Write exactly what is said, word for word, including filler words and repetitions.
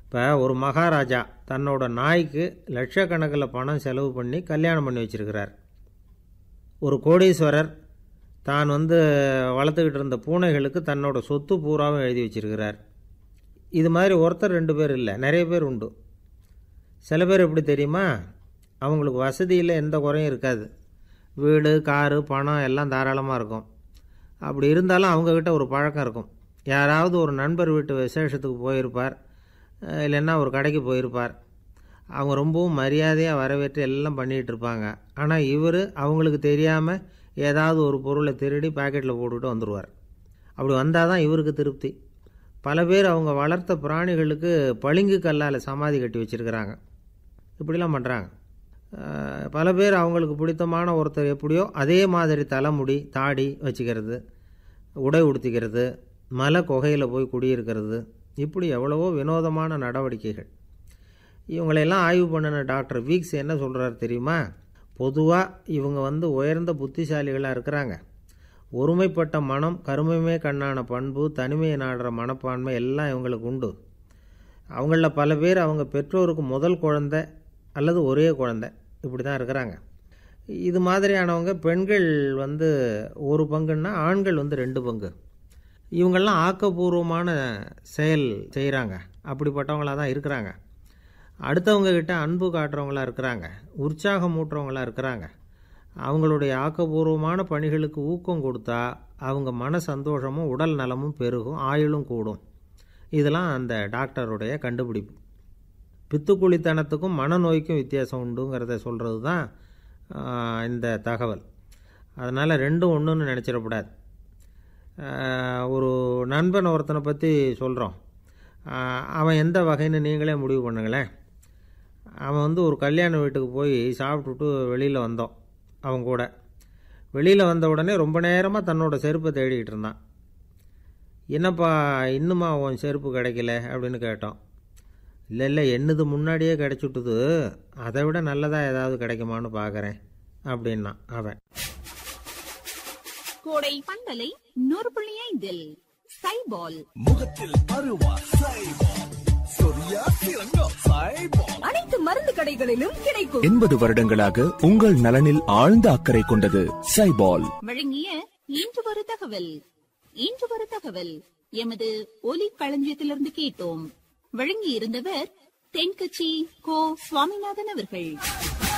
இப்போ ஒரு மகாராஜா தன்னோட நாய்க்கு லட்சக்கணக்கில் பணம் செலவு பண்ணி கல்யாணம் பண்ணி வச்சிருக்கிறார். ஒரு கோடீஸ்வரர் தான் வந்து வளர்த்துக்கிட்டு இருந்த பூனைகளுக்கு தன்னோட சொத்து பூராவும் எழுதி வச்சிருக்கிறார். இது மாதிரி ஒருத்தர் ரெண்டு பேர் இல்லை, நிறைய பேர் உண்டு. சில பேர் எப்படி தெரியுமா, அவங்களுக்கு வசதியில் எந்த குறையும் இருக்காது. வீடு, காரு, பணம் எல்லாம் தாராளமாக இருக்கும். அப்படி இருந்தாலும் அவங்கக்கிட்ட ஒரு பழக்கம் இருக்கும். யாராவது ஒரு நண்பர் வீட்டு விசேஷத்துக்கு போயிருப்பார், இல்லைன்னா ஒரு கடைக்கு போயிருப்பார். அவங்க ரொம்பவும் மரியாதையாக வரவேற்று எல்லாம் பண்ணிகிட்டு இருப்பாங்க. ஆனால் இவர் அவங்களுக்கு தெரியாமல் ஏதாவது ஒரு பொருளை திருடி பாக்கெட்டில் போட்டுக்கிட்டு வந்துடுவார். அப்படி வந்தால் தான் இவருக்கு திருப்தி. பல பேர் அவங்க வளர்த்த பிராணிகளுக்கு பளிங்கு கல்லால் சமாதி கட்டி வச்சுருக்கிறாங்க. இப்படிலாம் பண்ணுறாங்க. பல பேர் அவங்களுக்கு பிடித்தமான ஒருத்தர் எப்படியோ அதே மாதிரி தலைமுடி, தாடி வச்சுக்கிறது, உடை உடுத்திக்கிறது, மலை குகையில் போய் குடியிருக்கிறது, இப்படி எவ்வளவோ வினோதமான நடவடிக்கைகள். இவங்களையெல்லாம் ஆய்வு பண்ணின டாக்டர் வீக்ஸ் என்ன சொல்கிறார் தெரியுமா? பொதுவாக இவங்க வந்து உயர்ந்த புத்திசாலிகளாக இருக்கிறாங்க. ஒருமைப்பட்ட மனம், கருமையுமே கண்ணான பண்பு, தனிமையை நாடுற மனப்பான்மை எல்லாம் இவங்களுக்கு உண்டு. அவங்களில் பல பேர் அவங்க பெற்றோருக்கு முதல் குழந்தை அல்லது ஒரே குழந்தை, இப்படி தான் இருக்கிறாங்க. இது மாதிரியானவங்க பெண்கள் வந்து ஒரு பங்குன்னா ஆண்கள் வந்து ரெண்டு பங்கு. இவங்கெல்லாம் ஆக்கப்பூர்வமான செயல் செய்கிறாங்க. அப்படிப்பட்டவங்களாக தான் இருக்கிறாங்க. அடுத்தவங்கக்கிட்ட அன்பு காட்டுறவங்களாக இருக்கிறாங்க, உற்சாகம் ஊட்டுறவங்களாக இருக்கிறாங்க. அவங்களுடைய ஆக்கப்பூர்வமான பணிகளுக்கு ஊக்கம் கொடுத்தா அவங்க மன சந்தோஷமும் உடல் நலமும் பெருகும், ஆயுளும் கூடும். இதெல்லாம் அந்த டாக்டருடைய கண்டுபிடிப்பு. பித்துக்குழித்தனத்துக்கும் மனநோய்க்கும் வித்தியாசம் உண்டுங்கிறத சொல்கிறது தான் இந்த தகவல். அதனால் ரெண்டும் ஒன்றுன்னு நினச்சிடக்கூடாது. ஒரு நண்பன் ஒருத்தனை பற்றி சொல்கிறோம். அவன் எந்த வகைன்னு நீங்களே முடிவு பண்ணுங்களேன். அவன் வந்து ஒரு கல்யாண வீட்டுக்கு போய் சாப்பிட்டுட்டு வெளியில் வந்தோம். அவன் கூட வெளியில் வந்த உடனே ரொம்ப நேரமாக தன்னோட செருப்பை தேடிக்கிட்டு இருந்தான். என்னப்பா இன்னுமா உன் செருப்பு கிடைக்கல அப்படின்னு கேட்டோம். இல்லை இல்லை என்னது முன்னாடியே கிடைச்சுட்டுது, அதை விட நல்லதாக ஏதாவது கிடைக்குமான்னு பார்க்குறேன் அப்படின்னா அவன். கோடை பந்தலை நூறு புள்ளி ஐந்தில் சைபால் முகத்தில் அருவா சைபால், சொரியா சிறங்கோ சைபால், அனைத்து மருந்து கடைகளிலும் கிடைக்கும். எண்பது வருடங்களாக உங்கள் நலனில் ஆழ்ந்த அக்கறை கொண்டது சைபால். வழங்கிய இன்று ஒரு தகவல். இன்று ஒரு தகவல் எமது ஒலி களஞ்சியத்திலிருந்து கேட்டோம். வழங்கி இருந்தவர் தென்கட்சி கோ சுவாமிநாதன் அவர்கள்.